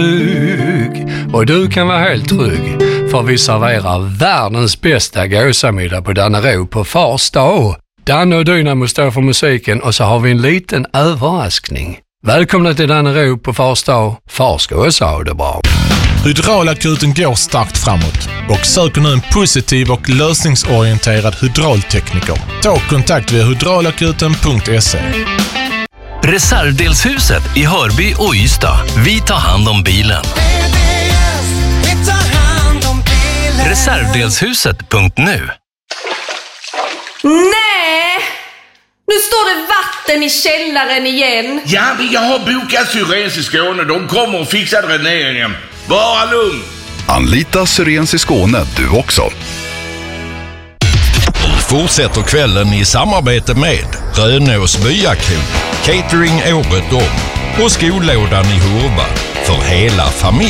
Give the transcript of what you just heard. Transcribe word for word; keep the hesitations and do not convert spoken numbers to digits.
Och du kan vara helt trygg, för vi serverar världens bästa gåsamiddag på Dannero på Fars dag. Danne och Dynamo står för musiken och så har vi en liten överraskning. Välkomna till Dannero på Fars dag. Fars gåsa ha det bra. Hydraulakuten går starkt framåt och söker nu en positiv och lösningsorienterad hydraultekniker. Ta kontakt via hydraulakuten punkt se. Reservdelshuset i Hörby och Ystad. Vi tar hand om bilen. Reservdelshuset punkt nu. Nej! Nu står det vatten i källaren igen. Ja, men jag har bokat Syrens i Skåne. De kommer och fixar dräneringen. Bara lugn. Anlita Syrens i Skåne du också. Fortsätter kvällen i samarbete med Rönås byakro, catering året om och skolådan i Hurva för hela familjen.